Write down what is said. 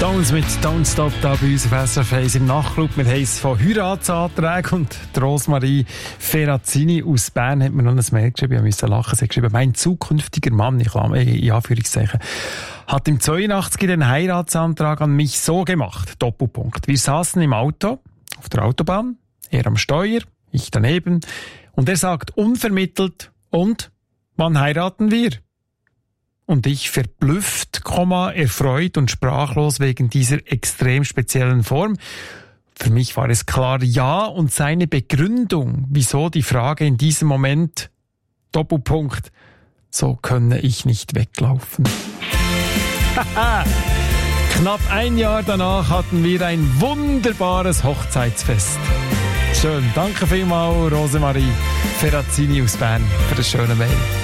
Stones mit Don't Stop da bei uns auf SRF 1 im Nachtclub. Wir haben es von Heiratsanträgen und Rosmarie Ferrazzini aus Bern hat mir noch ein Mail geschrieben. Ich musste lachen. Sie hat geschrieben, mein zukünftiger Mann, in Anführungszeichen, hat im 82 den Heiratsantrag an mich so gemacht. Doppelpunkt. Wir saßen im Auto, auf der Autobahn, er am Steuer, ich daneben, und er sagt unvermittelt, und wann heiraten wir? Und ich verblüfft, erfreut und sprachlos wegen dieser extrem speziellen Form. Für mich war es klar, ja, und seine Begründung, wieso die Frage in diesem Moment, Doppelpunkt, so könne ich nicht weglaufen. Knapp ein Jahr danach hatten wir ein wunderbares Hochzeitsfest. Schön, danke vielmals, Rosemarie Ferrazzini aus Bern, für das schöne Mail.